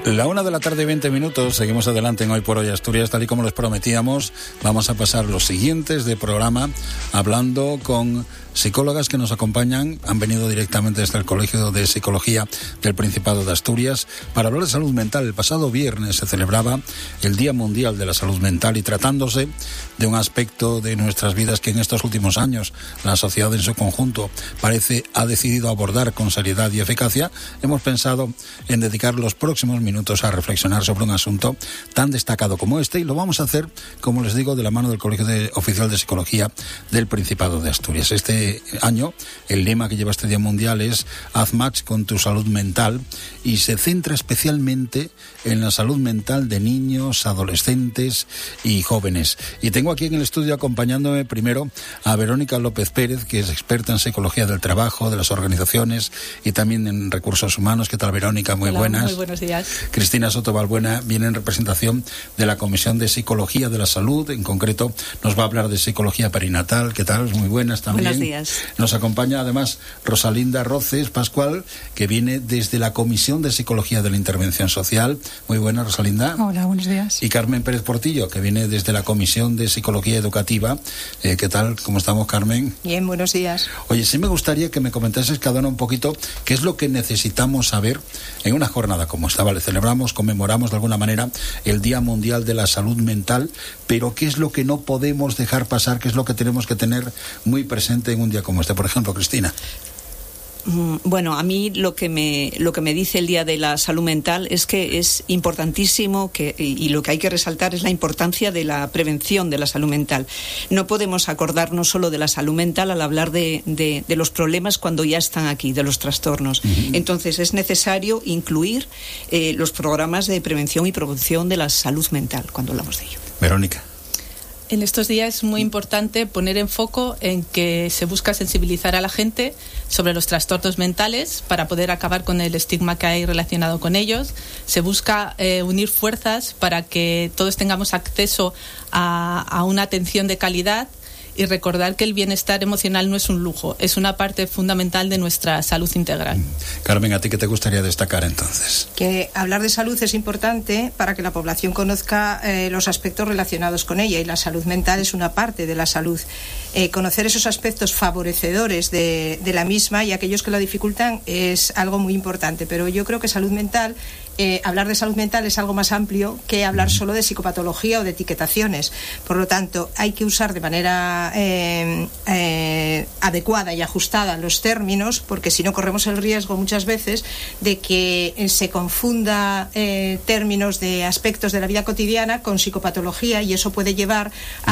La 1:20 seguimos adelante en Hoy por Hoy Asturias, tal y como les prometíamos. Vamos a pasar los siguientes de programa hablando con psicólogas que nos acompañan. Han venido directamente desde el Colegio de Psicología del Principado de Asturias para hablar de salud mental. El pasado viernes se celebraba el Día Mundial de la Salud Mental y tratándose de un aspecto de nuestras vidas que en estos últimos años la sociedad en su conjunto ha decidido abordar con seriedad y eficacia, hemos pensado en dedicar los próximos minutos a reflexionar sobre un asunto tan destacado como este, y lo vamos a hacer, como les digo, de la mano del Colegio Oficial de Psicología del Principado de Asturias. Este año el lema que lleva este Día Mundial es Haz match con tu salud mental, y se centra especialmente en la salud mental de niños, adolescentes y jóvenes. Y tengo aquí en el estudio acompañándome primero a Verónica López Pérez, que es experta en psicología del trabajo, de las organizaciones y también en recursos humanos. ¿Qué tal, Verónica? Muy buenas. Muy buenos días. Cristina Soto Balbuena viene en representación de la Comisión de Psicología de la Salud. En concreto nos va a hablar de psicología perinatal. ¿Qué tal? Muy buenas también. Buenos días. Nos acompaña además Rosalinda Roces Pascual, que viene desde la Comisión de Psicología de la Intervención Social. Muy buenas, Rosalinda. Hola, buenos días. Y Carmen Pérez Portillo, que viene desde la Comisión de Psicología Educativa. ¿Qué tal? ¿Cómo estamos, Carmen? Bien, buenos días. Oye, sí me gustaría que me comentases cada uno un poquito qué es lo que necesitamos saber en una jornada como esta. Vale, conmemoramos de alguna manera el Día Mundial de la Salud Mental, pero ¿qué es lo que no podemos dejar pasar? ¿Qué es lo que tenemos que tener muy presente en un día como este? Por ejemplo, Cristina. Bueno, a mí lo que me dice el Día de la Salud Mental es que es importantísimo y lo que hay que resaltar es la importancia de la prevención de la salud mental. No podemos acordarnos solo de la salud mental al hablar de los problemas cuando ya están aquí, de los trastornos. Uh-huh. Entonces es necesario incluir los programas de prevención y promoción de la salud mental cuando hablamos de ello. Verónica. En estos días es muy importante poner en foco en que se busca sensibilizar a la gente sobre los trastornos mentales para poder acabar con el estigma que hay relacionado con ellos. Se busca unir fuerzas para que todos tengamos acceso a una atención de calidad y recordar que el bienestar emocional no es un lujo, es una parte fundamental de nuestra salud integral. Carmen, ¿a ti qué te gustaría destacar entonces? Que hablar de salud es importante para que la población conozca los aspectos relacionados con ella, y la salud mental es una parte de la salud. Conocer esos aspectos favorecedores de la misma y aquellos que la dificultan es algo muy importante, pero yo creo que salud mental, hablar de salud mental es algo más amplio que hablar solo de psicopatología o de etiquetaciones. Por lo tanto, hay que usar de manera adecuada y ajustada los términos, porque si no corremos el riesgo muchas veces de que se confunda términos de aspectos de la vida cotidiana con psicopatología, y eso puede llevar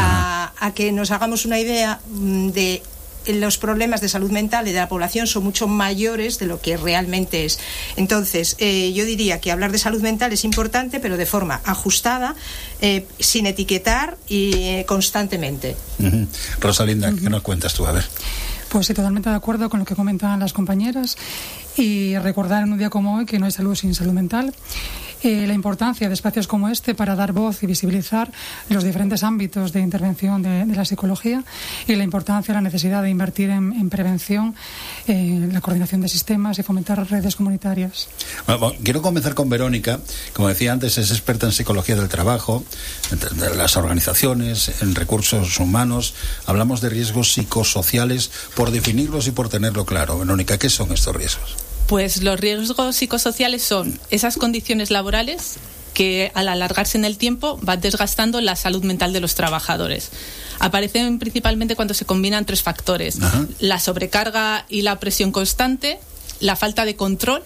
a que nos hagamos una idea de los problemas de salud mental de la población son mucho mayores de lo que realmente es. Entonces, yo diría que hablar de salud mental es importante, pero de forma ajustada, sin etiquetar y constantemente. Uh-huh. Rosalinda, ¿qué nos cuentas tú? A ver. Pues sí, totalmente de acuerdo con lo que comentan las compañeras, y recordar en un día como hoy que no hay salud sin salud mental. La importancia de espacios como este para dar voz y visibilizar los diferentes ámbitos de intervención de la psicología, y la importancia, la necesidad de invertir en prevención, la coordinación de sistemas y fomentar redes comunitarias. Bueno, quiero comenzar con Verónica. Como decía antes, es experta en psicología del trabajo, de las organizaciones, en recursos humanos. Hablamos de riesgos psicosociales, por definirlos y por tenerlo claro. Verónica, ¿qué son estos riesgos? Pues los riesgos psicosociales son esas condiciones laborales que al alargarse en el tiempo van desgastando la salud mental de los trabajadores. Aparecen principalmente cuando se combinan tres factores: Ajá. La sobrecarga y la presión constante, la falta de control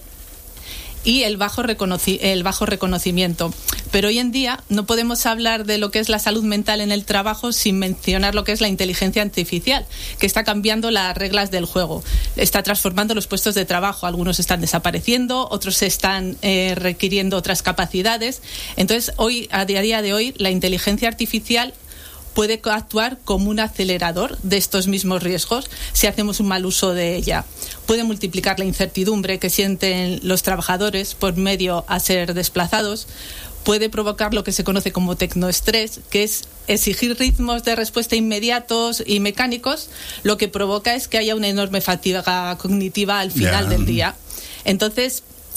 y el bajo reconocimiento. Pero hoy en día no podemos hablar de lo que es la salud mental en el trabajo sin mencionar lo que es la inteligencia artificial, que está cambiando las reglas del juego, está transformando los puestos de trabajo. Algunos están desapareciendo, otros están requiriendo otras capacidades. Entonces, a día de hoy, la inteligencia artificial puede actuar como un acelerador de estos mismos riesgos si hacemos un mal uso de ella. Puede multiplicar la incertidumbre que sienten los trabajadores por medio a ser desplazados. Puede provocar lo que se conoce como tecnoestrés, que es exigir ritmos de respuesta inmediatos y mecánicos, lo que provoca es que haya una enorme fatiga cognitiva al final del día. Entonces,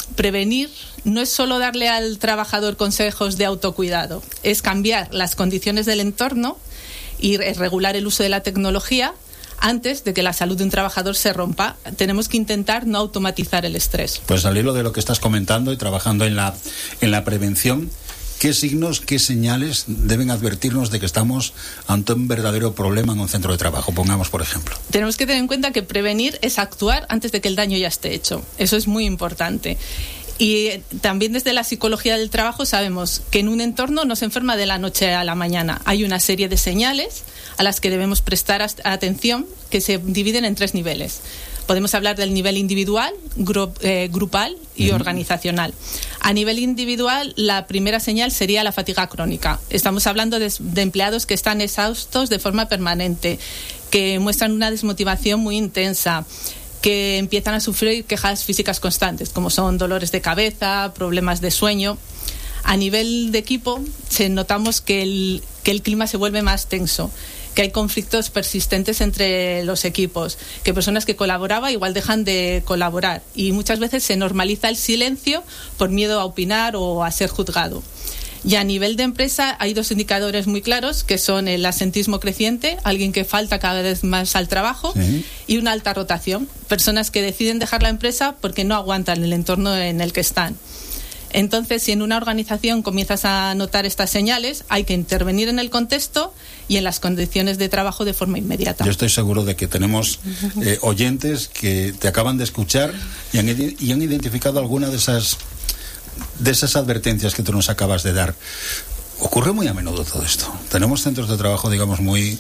prevenir no es solo darle al trabajador consejos de autocuidado, es cambiar las condiciones del entorno y regular el uso de la tecnología antes de que la salud de un trabajador se rompa. Tenemos que intentar no automatizar el estrés. Pues al hilo de lo que estás comentando y trabajando en la prevención, ¿qué signos, qué señales deben advertirnos de que estamos ante un verdadero problema en un centro de trabajo? Pongamos, por ejemplo. Tenemos que tener en cuenta que prevenir es actuar antes de que el daño ya esté hecho. Eso es muy importante. Y también desde la psicología del trabajo sabemos que en un entorno no se enferma de la noche a la mañana. Hay una serie de señales a las que debemos prestar atención, que se dividen en 3 niveles. Podemos hablar del nivel individual, grupal y organizacional. A nivel individual, la primera señal sería la fatiga crónica. Estamos hablando de empleados que están exhaustos de forma permanente, que muestran una desmotivación muy intensa, que empiezan a sufrir quejas físicas constantes, como son dolores de cabeza, problemas de sueño. A nivel de equipo, notamos que el clima se vuelve más tenso, que hay conflictos persistentes entre los equipos, que personas que colaboraban igual dejan de colaborar, y muchas veces se normaliza el silencio por miedo a opinar o a ser juzgado. Y a nivel de empresa hay 2 indicadores muy claros, que son el asentismo creciente, alguien que falta cada vez más al trabajo, y una alta rotación, personas que deciden dejar la empresa porque no aguantan el entorno en el que están. Entonces, si en una organización comienzas a notar estas señales, hay que intervenir en el contexto y en las condiciones de trabajo de forma inmediata. Yo estoy seguro de que tenemos oyentes que te acaban de escuchar y han identificado alguna de esas advertencias que tú nos acabas de dar. Ocurre muy a menudo todo esto. Tenemos centros de trabajo, digamos, muy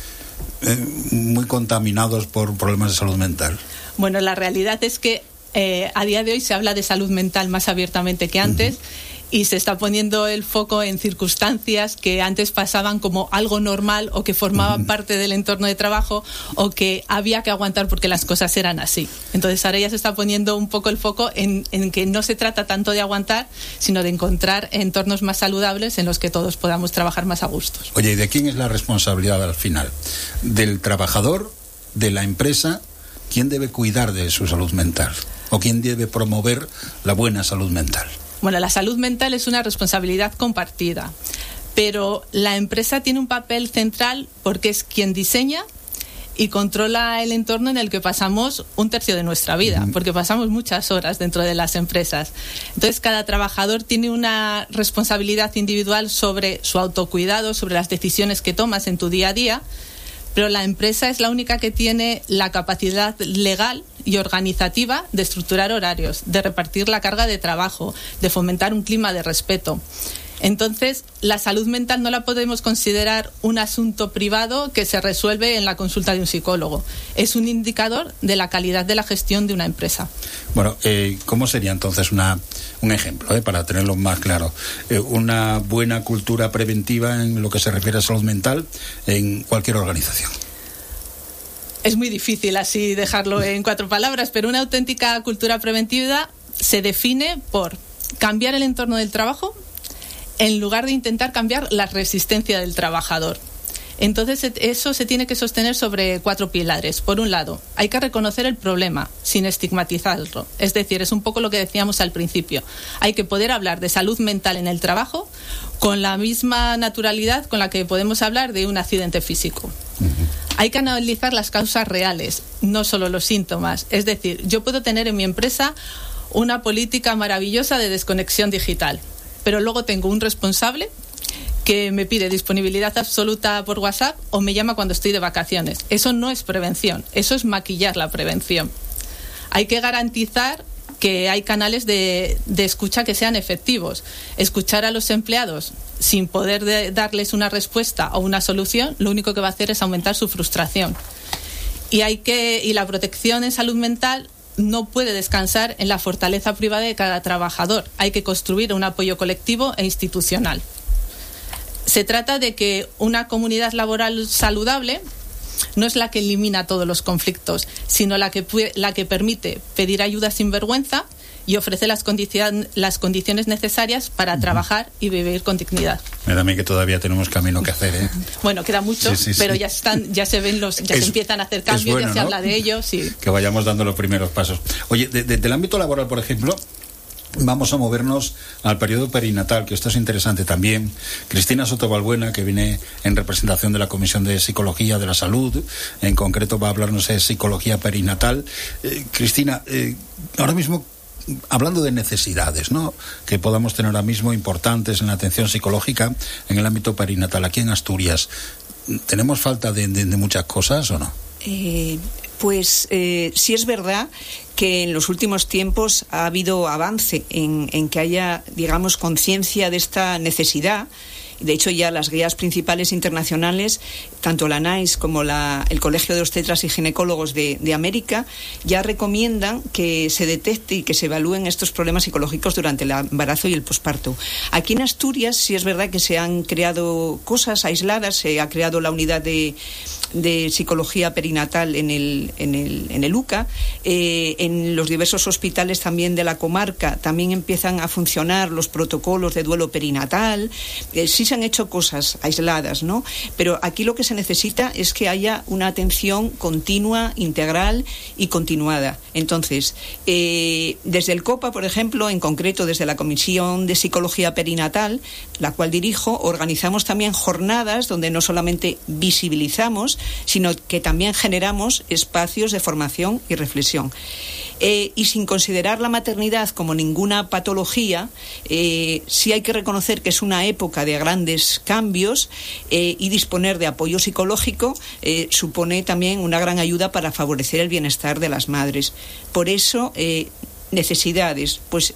contaminados por problemas de salud mental. Bueno, la realidad es que a día de hoy se habla de salud mental más abiertamente que antes, y se está poniendo el foco en circunstancias que antes pasaban como algo normal o que formaban parte del entorno de trabajo o que había que aguantar porque las cosas eran así. Entonces ahora ya se está poniendo un poco el foco en que no se trata tanto de aguantar, sino de encontrar entornos más saludables en los que todos podamos trabajar más a gustos. Oye, ¿y de quién es la responsabilidad al final? ¿Del trabajador? ¿De la empresa? ¿Quién debe cuidar de su salud mental? ¿O quién debe promover la buena salud mental? Bueno, la salud mental es una responsabilidad compartida, pero la empresa tiene un papel central porque es quien diseña y controla el entorno en el que pasamos 1/3 de nuestra vida, porque pasamos muchas horas dentro de las empresas. Entonces, cada trabajador tiene una responsabilidad individual sobre su autocuidado, sobre las decisiones que tomas en tu día a día, pero la empresa es la única que tiene la capacidad legal y organizativa de estructurar horarios, de repartir la carga de trabajo, de fomentar un clima de respeto. Entonces, la salud mental no la podemos considerar un asunto privado que se resuelve en la consulta de un psicólogo. Es un indicador de la calidad de la gestión de una empresa. Bueno, ¿cómo sería entonces un ejemplo, para tenerlo más claro? Una buena cultura preventiva en lo que se refiere a salud mental en cualquier organización. Es muy difícil así dejarlo en 4 palabras, pero una auténtica cultura preventiva se define por cambiar el entorno del trabajo en lugar de intentar cambiar la resistencia del trabajador. Entonces, eso se tiene que sostener sobre 4 pilares. Por un lado, hay que reconocer el problema sin estigmatizarlo. Es decir, es un poco lo que decíamos al principio. Hay que poder hablar de salud mental en el trabajo con la misma naturalidad con la que podemos hablar de un accidente físico. Hay que analizar las causas reales, no solo los síntomas. Es decir, yo puedo tener en mi empresa una política maravillosa de desconexión digital, pero luego tengo un responsable que me pide disponibilidad absoluta por WhatsApp o me llama cuando estoy de vacaciones. Eso no es prevención, eso es maquillar la prevención. Hay que garantizar que hay canales de escucha que sean efectivos. Escuchar a los empleados sin poder darles una respuesta o una solución, lo único que va a hacer es aumentar su frustración. Y la protección en salud mental no puede descansar en la fortaleza privada de cada trabajador. Hay que construir un apoyo colectivo e institucional. Se trata de que una comunidad laboral saludable no es la que elimina todos los conflictos, sino la que permite pedir ayuda sin vergüenza y ofrece las condiciones necesarias para trabajar y vivir con dignidad. Me da a mí que todavía tenemos camino que hacer, ¿eh? Bueno, queda mucho, pero ya se empiezan a hacer cambios, bueno, ya se habla de ello. Sí. Que vayamos dando los primeros pasos. Oye, del ámbito laboral, por ejemplo, Vamos a movernos al periodo perinatal, que esto es interesante también. Cristina Soto Balbuena, que viene en representación de la Comisión de Psicología de la Salud, en concreto va a hablarnos de psicología perinatal. Cristina, ahora mismo, hablando de necesidades, ¿no?, que podamos tener ahora mismo importantes en la atención psicológica en el ámbito perinatal, aquí en Asturias, ¿tenemos falta de muchas cosas o no? Pues sí es verdad que en los últimos tiempos ha habido avance en que haya, digamos, conciencia de esta necesidad. De hecho, ya las guías principales internacionales, tanto la NICE como el Colegio de Obstetras y Ginecólogos de América, ya recomiendan que se detecte y que se evalúen estos problemas psicológicos durante el embarazo y el posparto. Aquí en Asturias sí es verdad que se han creado cosas aisladas, se ha creado la unidad de psicología perinatal en el UCA. En los diversos hospitales también de la comarca también empiezan a funcionar los protocolos de duelo perinatal. Sí se han hecho cosas aisladas, ¿no? Pero aquí lo que se necesita es que haya una atención continua, integral y continuada. Entonces, desde el COPA, por ejemplo, en concreto desde la Comisión de Psicología Perinatal, la cual dirijo, organizamos también jornadas donde no solamente visibilizamos, sino que también generamos espacios de formación y reflexión. Y sin considerar la maternidad como ninguna patología, sí hay que reconocer que es una época de grandes cambios, y disponer de apoyo psicológico supone también una gran ayuda para favorecer el bienestar de las madres. Por eso, necesidades, pues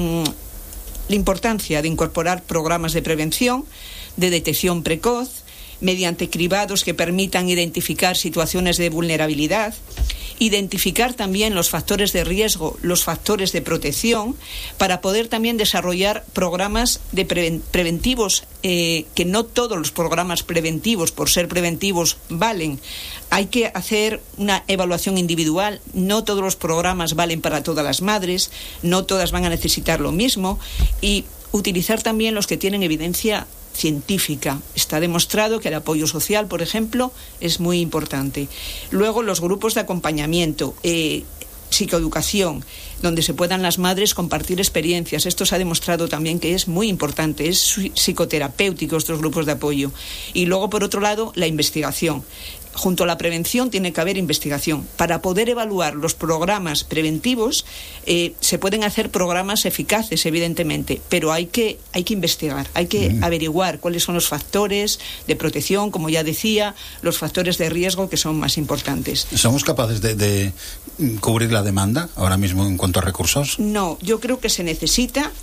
la importancia de incorporar programas de prevención, de detección precoz, mediante cribados que permitan identificar situaciones de vulnerabilidad, identificar también los factores de riesgo, los factores de protección, para poder también desarrollar programas de preventivos, que no todos los programas preventivos, por ser preventivos, valen. Hay que hacer una evaluación individual, no todos los programas valen para todas las madres, no todas van a necesitar lo mismo, y utilizar también los que tienen evidencia científica. Está demostrado que el apoyo social, por ejemplo, es muy importante. Luego, los grupos de acompañamiento, psicoeducación, donde se puedan las madres compartir experiencias. Esto se ha demostrado también que es muy importante, es psicoterapéutico estos grupos de apoyo. Y luego, por otro lado, la investigación. Junto a la prevención tiene que haber investigación. Para poder evaluar los programas preventivos, se pueden hacer programas eficaces, evidentemente, pero hay que investigar, hay que averiguar cuáles son los factores de protección, como ya decía, los factores de riesgo que son más importantes. ¿Somos capaces de cubrir la demanda ahora mismo en cuanto a recursos? No, yo creo que se necesita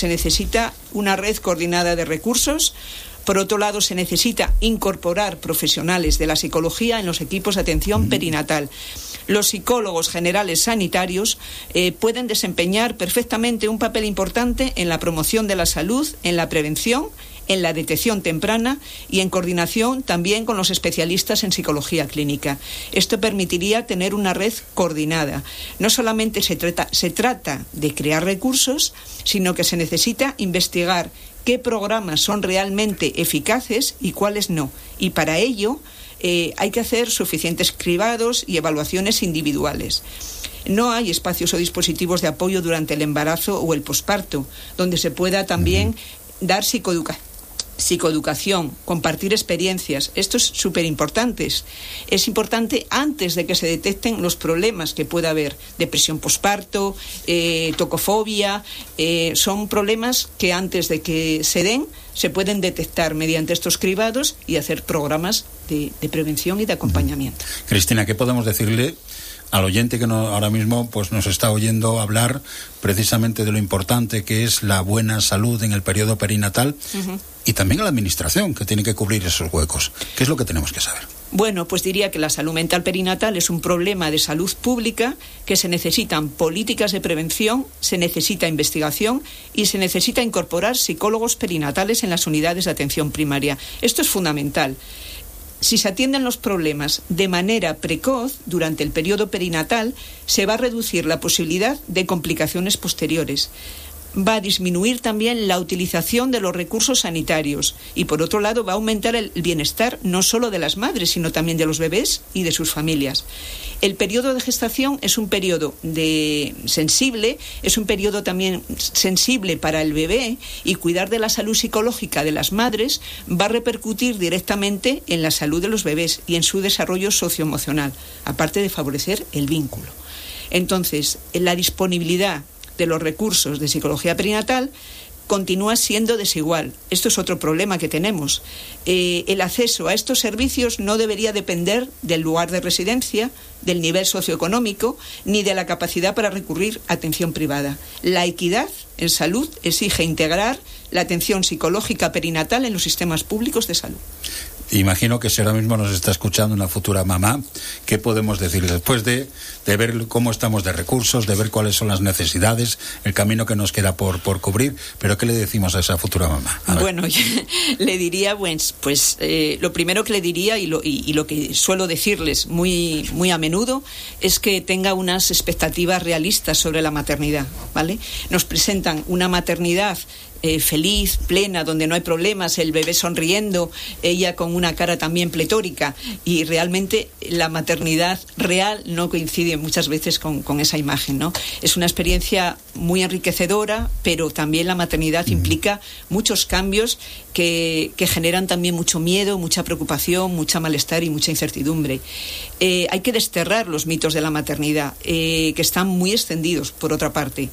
una red coordinada de recursos. Por otro lado, se necesita incorporar profesionales de la psicología en los equipos de atención perinatal. Los psicólogos generales sanitarios pueden desempeñar perfectamente un papel importante en la promoción de la salud, en la prevención, en la detección temprana y en coordinación también con los especialistas en psicología clínica. Esto permitiría tener una red coordinada. No solamente se trata de crear recursos, sino que se necesita investigar qué programas son realmente eficaces y cuáles no. Y para ello hay que hacer suficientes cribados y evaluaciones individuales. No hay espacios o dispositivos de apoyo durante el embarazo o el posparto, donde se pueda también dar psicoeducación, compartir experiencias. Esto es súper importante. Es importante antes de que se detecten los problemas que pueda haber. Depresión posparto, tocofobia, son problemas que antes de que se den se pueden detectar mediante estos cribados y hacer programas de prevención y de acompañamiento. Cristina, ¿qué podemos decirle al oyente que ahora mismo pues nos está oyendo hablar precisamente de lo importante que es la buena salud en el periodo perinatal, y también a la administración, que tiene que cubrir esos huecos? ¿Qué es lo que tenemos que saber? Bueno, pues diría que la salud mental perinatal es un problema de salud pública, que se necesitan políticas de prevención, se necesita investigación y se necesita incorporar psicólogos perinatales en las unidades de atención primaria. Esto es fundamental. Si se atienden los problemas de manera precoz durante el periodo perinatal, se va a reducir la posibilidad de complicaciones posteriores. va a disminuir también la utilización de los recursos sanitarios y, por otro lado, va a aumentar el bienestar no solo de las madres, sino también de los bebés y de sus familias. El periodo de gestación es un periodo sensible, es un periodo también sensible para el bebé, y cuidar de la salud psicológica de las madres va a repercutir directamente en la salud de los bebés y en su desarrollo socioemocional, aparte de favorecer el vínculo. Entonces, la disponibilidad de los recursos de psicología perinatal continúa siendo desigual. Esto es otro problema que tenemos. El acceso a estos servicios no debería depender del lugar de residencia, del nivel socioeconómico, ni de la capacidad para recurrir a atención privada. La equidad en salud exige integrar la atención psicológica perinatal en los sistemas públicos de salud. Imagino que si ahora mismo nos está escuchando una futura mamá, ¿qué podemos decir después de ver cómo estamos de recursos, de ver cuáles son las necesidades, el camino que nos queda por cubrir? Pero ¿qué le decimos a esa futura mamá? Bueno, le diría, pues lo primero que le diría y lo que suelo decirles muy, muy a menudo es que tenga unas expectativas realistas sobre la maternidad, ¿vale? Nos presentan una maternidad feliz, plena, donde no hay problemas, el bebé sonriendo, ella con una cara también pletórica, y realmente la maternidad real no coincide muchas veces con esa imagen, ¿no? Es una experiencia muy enriquecedora, pero también la maternidad implica muchos cambios que generan también mucho miedo, mucha preocupación, mucha malestar y mucha incertidumbre. Hay que desterrar los mitos de la maternidad, que están muy extendidos, por otra parte.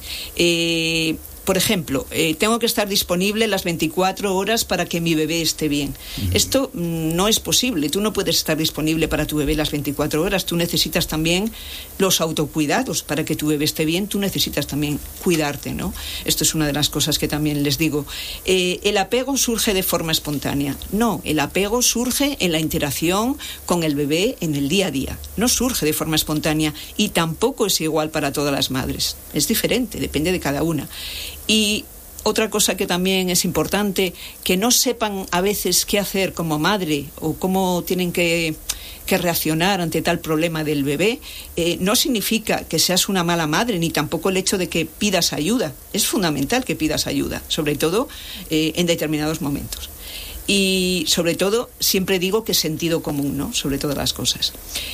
Por ejemplo, tengo que estar disponible las 24 horas para que mi bebé esté bien. Esto no es posible. Tú no puedes estar disponible para tu bebé las 24 horas. Tú necesitas también los autocuidados. Para que tu bebé esté bien, tú necesitas también cuidarte, ¿no? Esto es una de las cosas que también les digo. El apego surge de forma espontánea. No, el apego surge en la interacción con el bebé en el día a día. No surge de forma espontánea, y tampoco es igual para todas las madres. Es diferente, depende de cada una. Y otra cosa que también es importante, que no sepan a veces qué hacer como madre o cómo tienen que reaccionar ante tal problema del bebé, no significa que seas una mala madre, ni tampoco el hecho de que pidas ayuda. Es fundamental que pidas ayuda, sobre todo en determinados momentos. Y sobre todo, siempre digo que sentido común, ¿no? Sobre todas las cosas.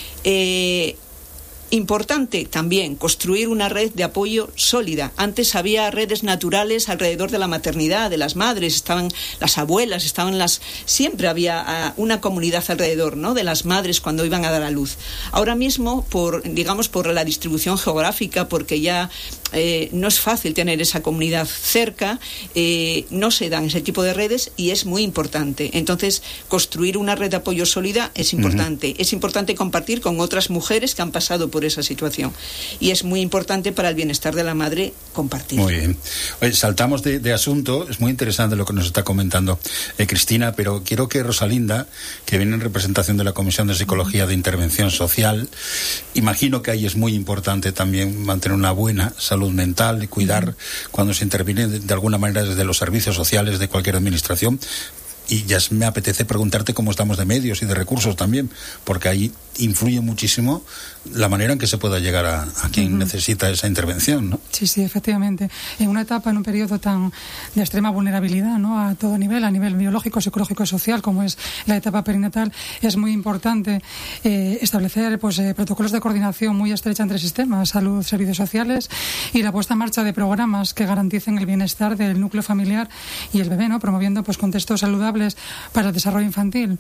Importante también construir una red de apoyo sólida. Antes había redes naturales alrededor de la maternidad, de las madres, estaban las abuelas, siempre había una comunidad alrededor, ¿no?, de las madres cuando iban a dar a luz. Ahora mismo, por la distribución geográfica, porque ya no es fácil tener esa comunidad cerca, no se dan ese tipo de redes, y es muy importante. Entonces, construir una red de apoyo sólida es importante. Uh-huh. Es importante compartir con otras mujeres que han pasado por esa situación, y es muy importante para el bienestar de la madre compartir. Muy bien. Oye, saltamos de asunto. Es muy interesante lo que nos está comentando Cristina, pero quiero que Rosalinda, que viene en representación de la Comisión de Psicología de Intervención Social, imagino que ahí es muy importante también mantener una buena salud mental y cuidar cuando se interviene de alguna manera desde los servicios sociales de cualquier administración. Y ya me apetece preguntarte cómo estamos de medios y de recursos también, porque ahí influye muchísimo la manera en que se pueda llegar a quien necesita esa intervención, ¿no? Sí, efectivamente. En una etapa, en un periodo tan de extrema vulnerabilidad, ¿no?, a todo nivel, a nivel biológico, psicológico y social, como es la etapa perinatal, es muy importante establecer protocolos de coordinación muy estrecha entre sistemas, salud, servicios sociales, y la puesta en marcha de programas que garanticen el bienestar del núcleo familiar y el bebé, ¿no?, promoviendo contextos saludables para el desarrollo infantil.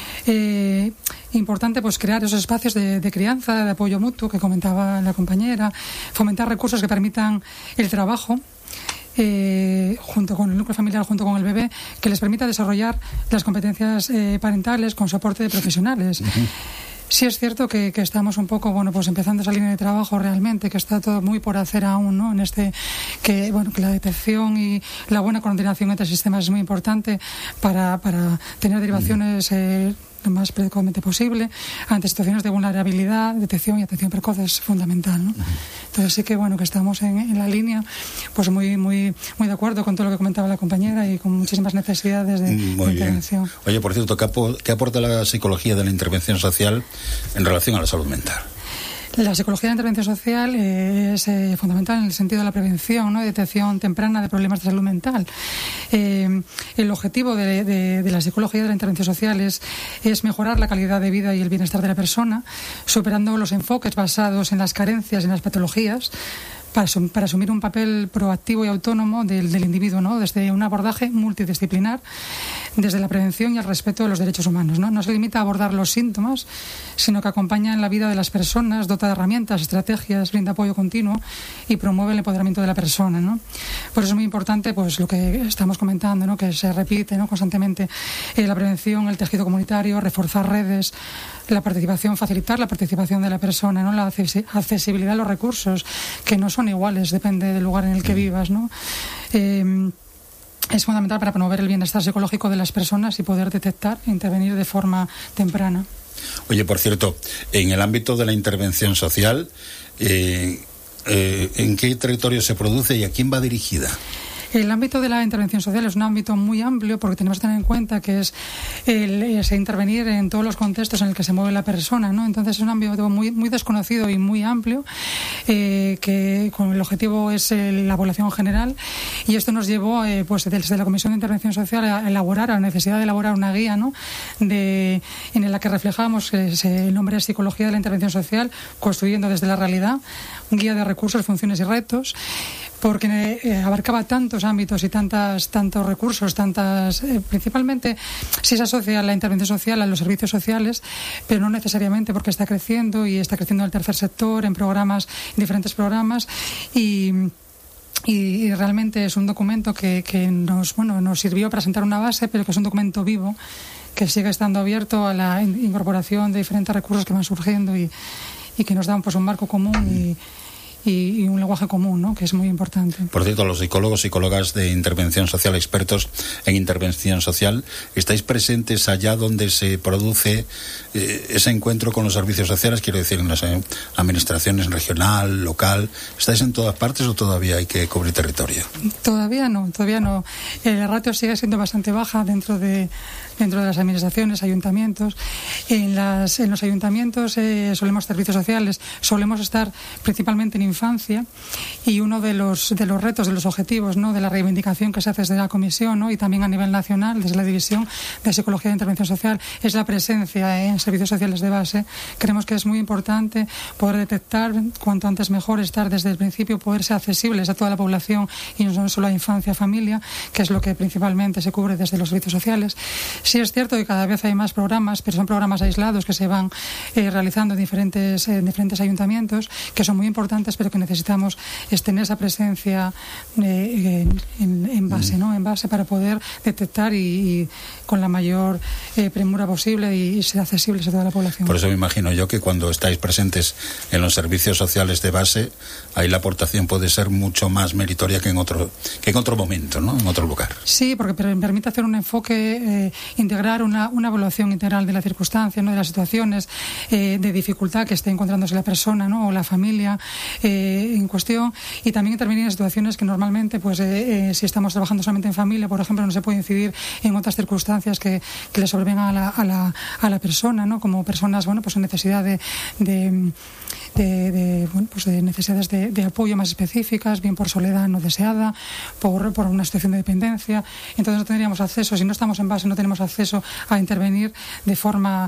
Importante crear esos espacios de crianza, de apoyo mutuo que comentaba la compañera, fomentar recursos que permitan el trabajo junto con el núcleo familiar, junto con el bebé, que les permita desarrollar las competencias parentales con soporte de profesionales. Uh-huh. Sí es cierto que estamos un poco, empezando esa línea de trabajo realmente, que está todo muy por hacer aún, ¿no? En que la detección y la buena coordinación entre sistemas es muy importante para tener derivaciones lo más precocemente posible ante situaciones de vulnerabilidad. Detección y atención precoz es fundamental, ¿no? Entonces sí que que estamos en la línea, muy muy muy de acuerdo con todo lo que comentaba la compañera y con muchísimas necesidades de intervención. Bien. Oye, por cierto, ¿qué aporta la psicología de la intervención social en relación a la salud mental? La psicología de intervención social es fundamental en el sentido de la prevención, ¿no? Detección temprana de problemas de salud mental. El objetivo de la psicología de la intervención social es mejorar la calidad de vida y el bienestar de la persona, superando los enfoques basados en las carencias y en las patologías, para asumir un papel proactivo y autónomo del individuo, ¿no? Desde un abordaje multidisciplinar, desde la prevención y el respeto de los derechos humanos, ¿no? No se limita a abordar los síntomas, sino que acompaña en la vida de las personas, dota de herramientas, estrategias, brinda apoyo continuo y promueve el empoderamiento de la persona, ¿no? Por eso es muy importante, pues, lo que estamos comentando, ¿no? Que se repite, ¿no? Constantemente, la prevención, el tejido comunitario, reforzar redes, la participación, facilitar la participación de la persona, ¿no? La accesibilidad a los recursos, que no son iguales, depende del lugar en el que vivas, ¿no? Es fundamental para promover el bienestar psicológico de las personas y poder detectar e intervenir de forma temprana. Oye, por cierto, en el ámbito de la intervención social, ¿en qué territorio se produce y a quién va dirigida? El ámbito de la intervención social es un ámbito muy amplio, porque tenemos que tener en cuenta que es intervenir en todos los contextos en el que se mueve la persona, ¿no? Entonces es un ámbito muy, muy desconocido y muy amplio, que con el objetivo es la población general, y esto nos llevó pues desde la Comisión de Intervención Social a la necesidad de elaborar una guía, ¿no? En la que reflejamos el nombre es Psicología de la Intervención Social, construyendo desde la realidad, un guía de recursos, funciones y retos, porque abarcaba tantos ámbitos y tantos recursos, principalmente si se asocia la intervención social a los servicios sociales, pero no necesariamente, porque está creciendo y está creciendo el tercer sector en diferentes programas, y realmente es un documento que nos sirvió para sentar una base, pero que es un documento vivo que sigue estando abierto a la incorporación de diferentes recursos que van surgiendo y que nos dan, pues, un marco común y un lenguaje común, ¿no? Que es muy importante. Por cierto, los psicólogos, psicólogas de intervención social, expertos en intervención social, ¿estáis presentes allá donde se produce ese encuentro con los servicios sociales? Quiero decir, en las administraciones regional, local. ¿Estáis en todas partes o todavía hay que cubrir territorio? Todavía no. El ratio sigue siendo bastante baja dentro de las administraciones, ayuntamientos. En los ayuntamientos solemos servicios sociales, solemos estar principalmente en infancia, y uno de los retos, de los objetivos, ¿no? De la reivindicación que se hace desde la Comisión, ¿no? Y también a nivel nacional, desde la División de Psicología de Intervención Social, es la presencia en servicios sociales de base. Creemos que es muy importante poder detectar cuanto antes mejor, estar desde el principio, poder ser accesibles a toda la población y no solo a infancia, familia, que es lo que principalmente se cubre desde los servicios sociales. Sí es cierto que cada vez hay más programas, pero son programas aislados que se van realizando en diferentes ayuntamientos, que son muy importantes, pero que necesitamos tener esa presencia en base, ¿no? En base, para poder detectar y con la mayor premura posible y ser accesibles a toda la población. Por eso me imagino yo que cuando estáis presentes en los servicios sociales de base, ahí la aportación puede ser mucho más meritoria que en otro momento, ¿no? En otro lugar. Sí, porque permite hacer un enfoque, integrar una evaluación integral de la circunstancia, ¿no? De las situaciones de dificultad que esté encontrándose la persona, ¿no? O la familia en cuestión, y también intervenir en situaciones que normalmente, pues si estamos trabajando solamente en familia, por ejemplo, no se puede incidir en otras circunstancias que le sobrevengan a la persona, ¿no? Como personas, pues en necesidad de necesidades de apoyo más específicas, bien por soledad no deseada, por una situación de dependencia. Entonces no tendríamos acceso, si no estamos en base, no tenemos acceso a intervenir de forma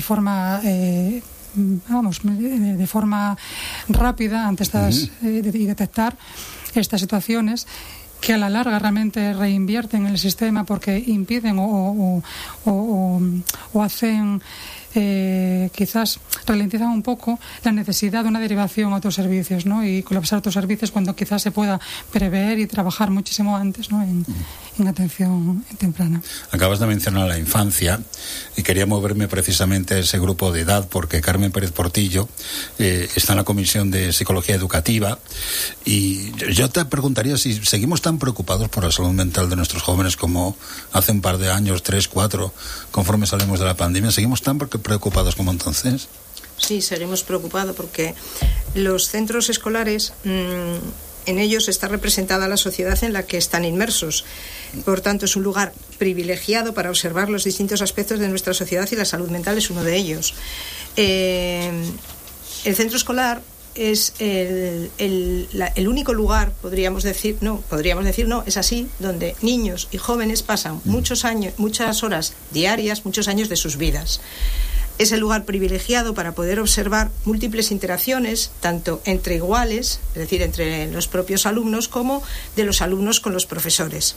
rápida ante estas y detectar estas situaciones que a la larga realmente reinvierten en el sistema, porque impiden o hacen quizás ralentizan un poco la necesidad de una derivación a otros servicios, ¿no? Y colapsar otros servicios cuando quizás se pueda prever y trabajar muchísimo antes, ¿no? En atención temprana. Acabas de mencionar la infancia y quería moverme precisamente a ese grupo de edad, porque Carmen Pérez Portillo está en la Comisión de Psicología Educativa, y yo te preguntaría si seguimos tan preocupados por la salud mental de nuestros jóvenes como hace un par de años, 3, 4, conforme salimos de la pandemia. ¿Seguimos tan preocupados como entonces? Sí, seguimos preocupados porque los centros escolares, en ellos está representada la sociedad en la que están inmersos. Por tanto, es un lugar privilegiado para observar los distintos aspectos de nuestra sociedad, y la salud mental es uno de ellos. el centro escolar es el único lugar, podríamos decir, no, es así, donde niños y jóvenes pasan muchas horas diarias, muchos años de sus vidas. Es el lugar privilegiado para poder observar múltiples interacciones, tanto entre iguales, es decir, entre los propios alumnos, como de los alumnos con los profesores.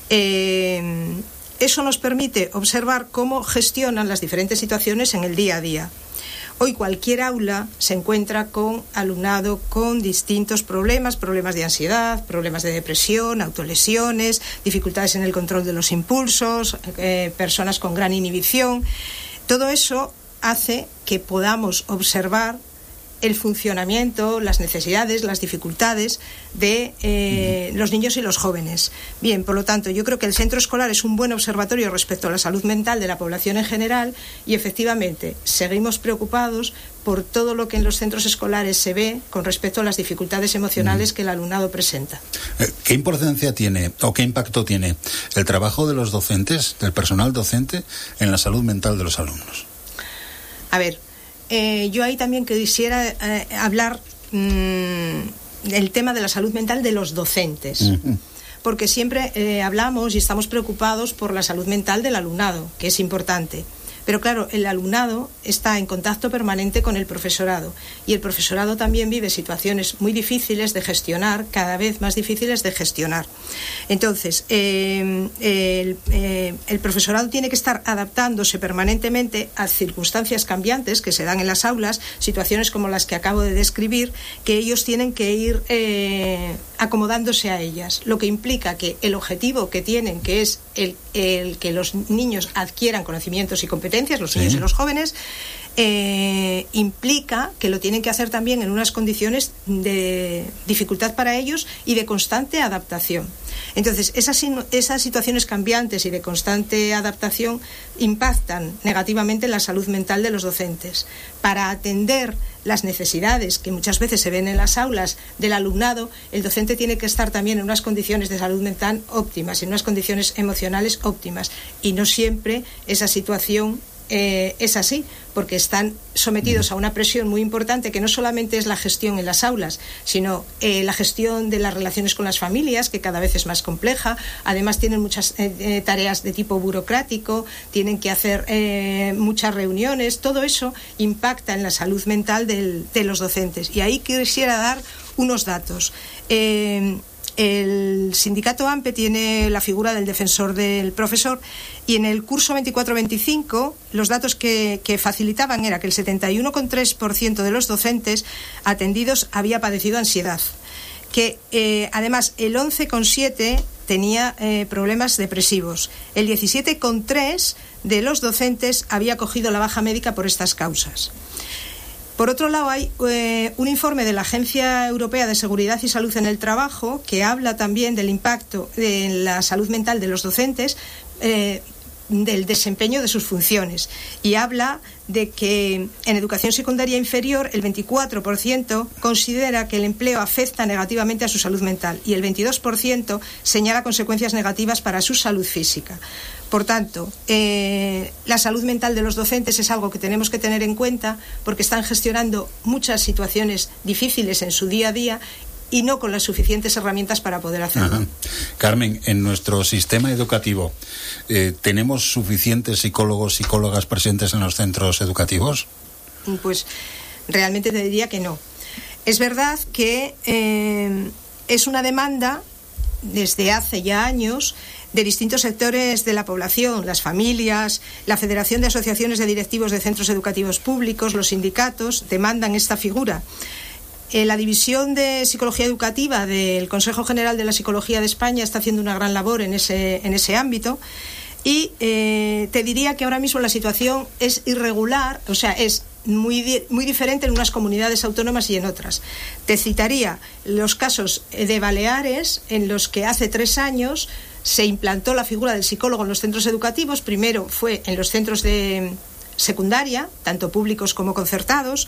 Eso nos permite observar cómo gestionan las diferentes situaciones en el día a día. Hoy cualquier aula se encuentra con alumnado con distintos problemas de ansiedad, problemas de depresión, autolesiones, dificultades en el control de los impulsos, personas con gran inhibición. Todo eso hace que podamos observar el funcionamiento, las necesidades, las dificultades de los niños y los jóvenes. Bien, por lo tanto, yo creo que el centro escolar es un buen observatorio respecto a la salud mental de la población en general y, efectivamente, seguimos preocupados por todo lo que en los centros escolares se ve con respecto a las dificultades emocionales que el alumnado presenta. ¿Qué importancia tiene o qué impacto tiene el trabajo de los docentes, del personal docente, en la salud mental de los alumnos? A ver, yo ahí también quisiera hablar del tema de la salud mental de los docentes, porque siempre hablamos y estamos preocupados por la salud mental del alumnado, que es importante. Pero claro, el alumnado está en contacto permanente con el profesorado y el profesorado también vive situaciones muy difíciles de gestionar, cada vez más difíciles de gestionar. Entonces, el profesorado tiene que estar adaptándose permanentemente a circunstancias cambiantes que se dan en las aulas, situaciones como las que acabo de describir, que ellos tienen que ir acomodándose a ellas, lo que implica que el objetivo que tienen, que es el que los niños adquieran conocimientos y competencias, los niños y los jóvenes, implica que lo tienen que hacer también en unas condiciones de dificultad para ellos y de constante adaptación. Entonces, esas situaciones cambiantes y de constante adaptación impactan negativamente en la salud mental de los docentes. Para atender las necesidades que muchas veces se ven en las aulas del alumnado, el docente tiene que estar también en unas condiciones de salud mental óptimas, en unas condiciones emocionales óptimas, y no siempre esa situación es así, porque están sometidos a una presión muy importante que no solamente es la gestión en las aulas, sino la gestión de las relaciones con las familias, que cada vez es más compleja. Además tienen muchas tareas de tipo burocrático, tienen que hacer muchas reuniones. Todo eso impacta en la salud mental de los docentes, y ahí quisiera dar unos datos. El sindicato AMPE tiene la figura del defensor del profesor, y en el curso 24-25 los datos que facilitaban era que el 71,3% de los docentes atendidos había padecido ansiedad, que además el 11,7% tenía problemas depresivos, el 17,3% de los docentes había cogido la baja médica por estas causas. Por otro lado, hay un informe de la Agencia Europea de Seguridad y Salud en el Trabajo que habla también del impacto en la salud mental de los docentes, del desempeño de sus funciones, y habla de que en educación secundaria inferior el 24% considera que el empleo afecta negativamente a su salud mental y el 22% señala consecuencias negativas para su salud física. Por tanto, la salud mental de los docentes es algo que tenemos que tener en cuenta, porque están gestionando muchas situaciones difíciles en su día a día y no con las suficientes herramientas para poder hacerlo. Ajá. Carmen, en nuestro sistema educativo, ¿tenemos suficientes psicólogos, psicólogas presentes en los centros educativos? Pues realmente te diría que no. Es verdad que es una demanda desde hace ya años de distintos sectores de la población, las familias, la Federación de Asociaciones de Directivos de Centros Educativos Públicos, los sindicatos demandan esta figura. La División de Psicología Educativa del Consejo General de la Psicología de España está haciendo una gran labor en ese ámbito, y te diría que ahora mismo la situación es irregular, o sea, es muy diferente en unas comunidades autónomas y en otras. Te citaría los casos de Baleares, en los que hace 3 años se implantó la figura del psicólogo en los centros educativos. Primero fue en los centros de secundaria, tanto públicos como concertados,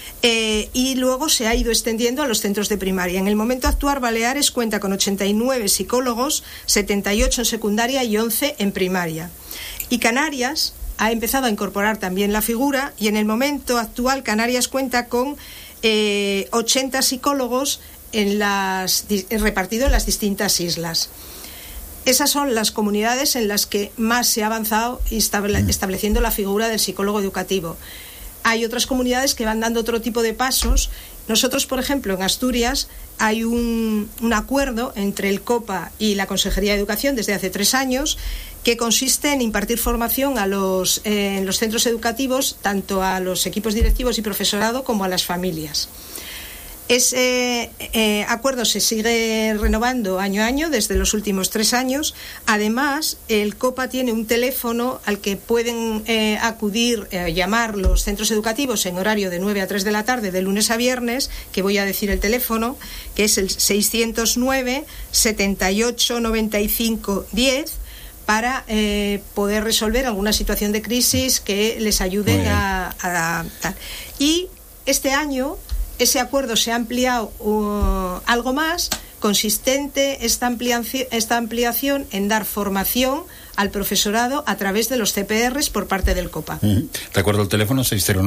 y luego se ha ido extendiendo a los centros de primaria. En el momento actual, Baleares cuenta con 89 psicólogos, 78 en secundaria y 11 en primaria. Y Canarias ha empezado a incorporar también la figura, y en el momento actual Canarias cuenta con 80 psicólogos repartidos en las distintas islas. Esas son las comunidades en las que más se ha avanzado estableciendo la figura del psicólogo educativo. Hay otras comunidades que van dando otro tipo de pasos. Nosotros, por ejemplo, en Asturias hay un acuerdo entre el COPA y la Consejería de Educación desde hace 3 años que consiste en impartir formación en los centros educativos, tanto a los equipos directivos y profesorado como a las familias. Ese acuerdo se sigue renovando año a año desde los últimos 3 años. Además, el COPA tiene un teléfono al que pueden acudir, llamar los centros educativos en horario de 9 a 3 de la tarde, de lunes a viernes, que voy a decir el teléfono, que es el 609 78 95 10, para poder resolver alguna situación de crisis que les ayude a tal. Y este año ese acuerdo se ha ampliado algo más, consistente esta ampliación en dar formación al profesorado a través de los CPRs por parte del COPA. Recuerdo el teléfono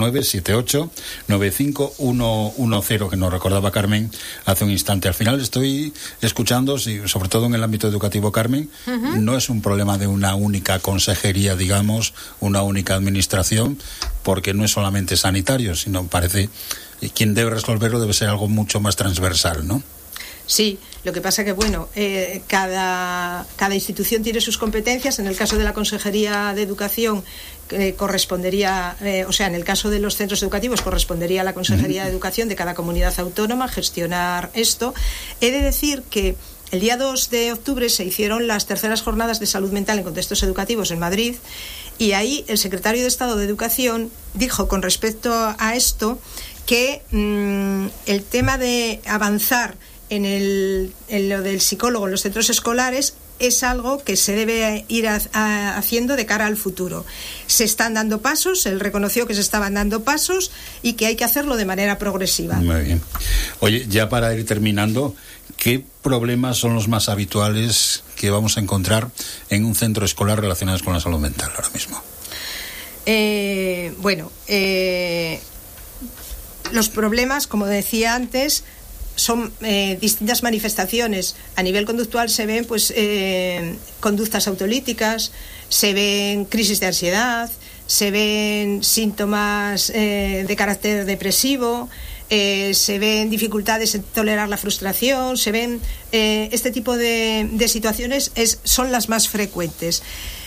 609-78-95110, que nos recordaba Carmen hace un instante. Al final estoy escuchando, sobre todo en el ámbito educativo, Carmen, no es un problema de una única consejería, digamos, una única administración, porque no es solamente sanitario, sino parece quien debe resolverlo debe ser algo mucho más transversal, ¿no? Sí, lo que pasa que, bueno, cada institución tiene sus competencias. En el caso de la Consejería de Educación correspondería, en el caso de los centros educativos correspondería a la Consejería de Educación de cada comunidad autónoma gestionar esto. He de decir que el día 2 de octubre se hicieron las terceras jornadas de salud mental en contextos educativos en Madrid, y ahí el secretario de Estado de Educación dijo con respecto a esto que el tema de avanzar en lo del psicólogo en los centros escolares es algo que se debe ir haciendo de cara al futuro. Se están dando pasos, él reconoció que se estaban dando pasos y que hay que hacerlo de manera progresiva. Muy bien. Oye, ya para ir terminando, ¿qué problemas son los más habituales que vamos a encontrar en un centro escolar relacionados con la salud mental ahora mismo? Los problemas, como decía antes, son distintas manifestaciones. A nivel conductual se ven conductas autolíticas, se ven crisis de ansiedad, se ven síntomas de carácter depresivo, se ven dificultades en tolerar la frustración, se ven este tipo de situaciones son las más frecuentes.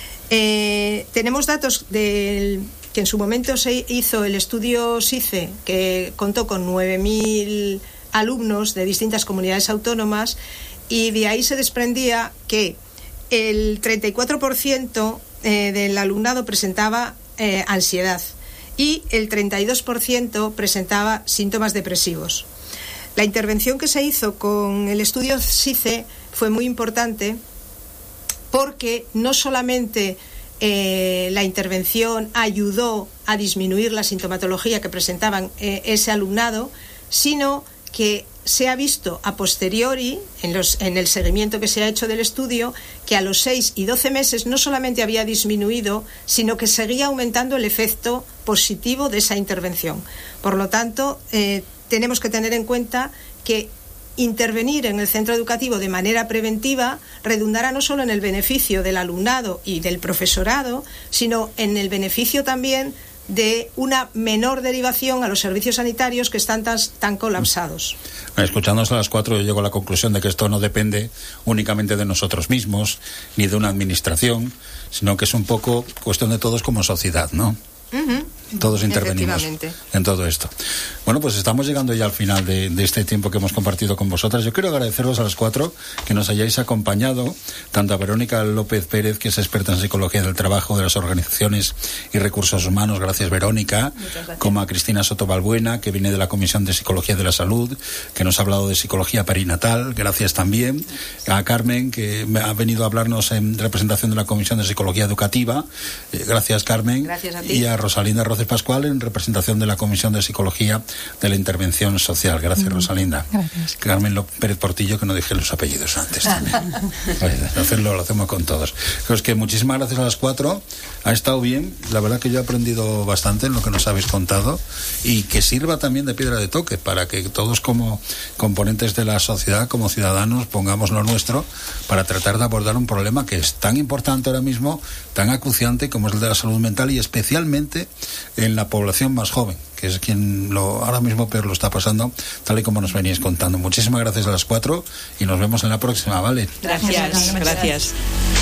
Tenemos datos que en su momento se hizo el estudio SICE, que contó con 9.000 alumnos de distintas comunidades autónomas, y de ahí se desprendía que el 34% del alumnado presentaba ansiedad y el 32% presentaba síntomas depresivos. La intervención que se hizo con el estudio SICE fue muy importante, porque no solamente la intervención ayudó a disminuir la sintomatología que presentaban ese alumnado, sino que se ha visto a posteriori, en el seguimiento que se ha hecho del estudio, que a los 6 y 12 meses no solamente había disminuido, sino que seguía aumentando el efecto positivo de esa intervención. Por lo tanto, tenemos que tener en cuenta que intervenir en el centro educativo de manera preventiva redundará no solo en el beneficio del alumnado y del profesorado, sino en el beneficio también de una menor derivación a los servicios sanitarios que están tan colapsados. Escuchándonos a las 4, yo llego a la conclusión de que esto no depende únicamente de nosotros mismos ni de una administración, sino que es un poco cuestión de todos como sociedad, ¿no? Todos intervenimos en todo esto. Bueno, pues estamos llegando ya al final de este tiempo que hemos compartido con vosotras. Yo quiero agradeceros a las 4 que nos hayáis acompañado, tanto a Verónica López Pérez, que es experta en psicología del trabajo, de las organizaciones y recursos humanos, gracias Verónica, como a Cristina Soto Balbuena, que viene de la Comisión de Psicología de la Salud, que nos ha hablado de psicología perinatal, gracias también a Carmen, que ha venido a hablarnos en representación de la Comisión de Psicología Educativa, gracias Carmen, gracias a ti. Y a Rosalinda Roces Pascual en representación de la Comisión de Psicología de la Intervención Social. Gracias, Rosalinda. Gracias. Carmen Pérez Portillo, que no dije los apellidos antes también. Lo hacemos con todos. Pues que muchísimas gracias a las 4. Ha estado bien. La verdad que yo he aprendido bastante en lo que nos habéis contado y que sirva también de piedra de toque para que todos como componentes de la sociedad, como ciudadanos, pongamos lo nuestro para tratar de abordar un problema que es tan importante ahora mismo, tan acuciante como es el de la salud mental y especialmente en la población más joven, que es quien ahora mismo peor lo está pasando, tal y como nos veníais contando. Muchísimas gracias a las 4 y nos vemos en la próxima, ¿vale? Gracias.